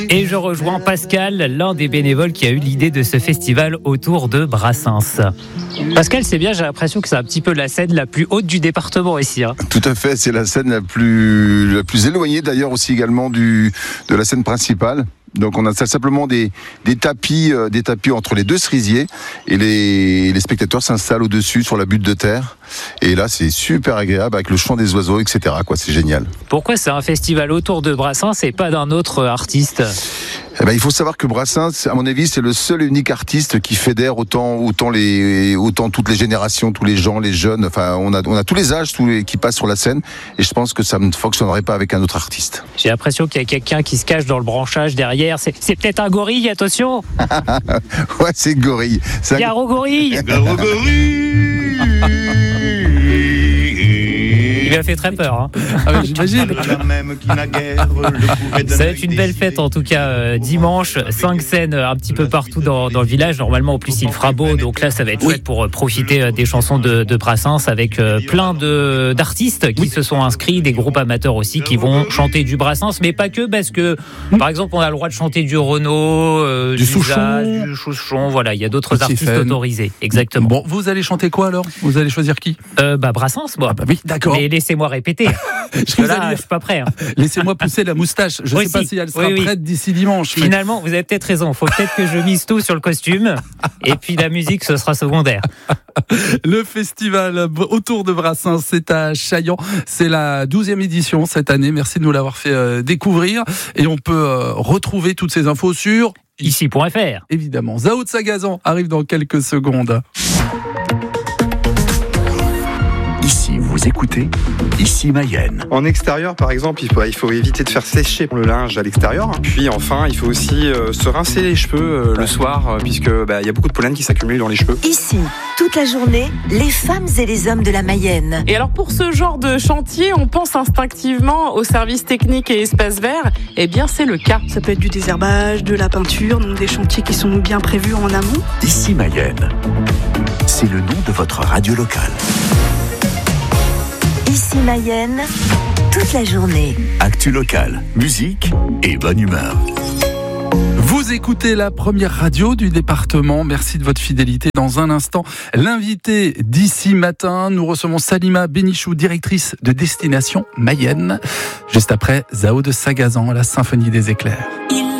Et je rejoins Pascal, l'un des bénévoles qui a eu l'idée de ce festival autour de Brassens. Pascal, c'est bien, j'ai l'impression que c'est un petit peu la scène la plus haute du département ici. Tout à fait, c'est la scène la plus éloignée d'ailleurs aussi également de la scène principale. Donc on a simplement des tapis entre les deux cerisiers et les spectateurs s'installent au-dessus sur la butte de terre. Et là c'est super agréable avec le chant des oiseaux, etc. C'est génial. Pourquoi c'est un festival autour de Brassens et pas d'un autre artiste ? Il faut savoir que Brassens, à mon avis, c'est le seul et unique artiste qui fédère autant toutes les générations, tous les gens, les jeunes. Enfin, on a tous les âges, qui passent sur la scène. Et je pense que ça ne fonctionnerait pas avec un autre artiste. J'ai l'impression qu'il y a quelqu'un qui se cache dans le branchage derrière. C'est peut-être un gorille, attention. Ouais, c'est le gorille. Garo gorille. Garo gorille. Il m'a fait très peur. J'imagine. Ça va être une belle fête en tout cas dimanche. 5 scènes un petit peu partout dans le village. Normalement, en plus, il fera beau. Donc là, ça va être chouette pour profiter des chansons de Brassens avec plein d'artistes qui se sont inscrits, des groupes amateurs aussi qui vont chanter du Brassens, mais pas que, parce que par exemple, on a le droit de chanter du Renaud, du Souchon. du Chouchon. Voilà, il y a d'autres artistes autorisés. Exactement. Bon, vous allez chanter quoi alors ? Vous allez choisir qui ? Brassens, moi. Oui, d'accord. Mais laissez-moi répéter. Parce que là, je suis pas prêt. Laissez-moi pousser la moustache. Je ne sais pas si elle sera prête d'ici dimanche. Finalement, vous avez peut-être raison. Il faut peut-être que je mise tout sur le costume. Et puis la musique, ce sera secondaire. Le festival autour de Brassens, c'est à Chaillan. C'est la 12e édition cette année. Merci de nous l'avoir fait découvrir. Et on peut retrouver toutes ces infos sur ici.fr. Évidemment. Zao de Sagazan arrive dans quelques secondes. Ici, vous écoutez Ici Mayenne. En extérieur, par exemple, il faut éviter de faire sécher le linge à l'extérieur. Puis enfin, il faut aussi se rincer les cheveux le soir, puisque y a beaucoup de pollen qui s'accumule dans les cheveux. Ici, toute la journée, les femmes et les hommes de la Mayenne. Et alors pour ce genre de chantier, on pense instinctivement au service technique et espace vert. Eh bien, c'est le cas. Ça peut être du désherbage, de la peinture, donc des chantiers qui sont bien prévus en amont. Ici Mayenne, c'est le nom de votre radio locale. Ici Mayenne, toute la journée. Actu locale, musique et bonne humeur. Vous écoutez la première radio du département. Merci de votre fidélité. Dans un instant, l'invité d'ici matin, nous recevons Salima Benichou, directrice de Destination Mayenne. Juste après, Zao de Sagazan, la symphonie des éclairs.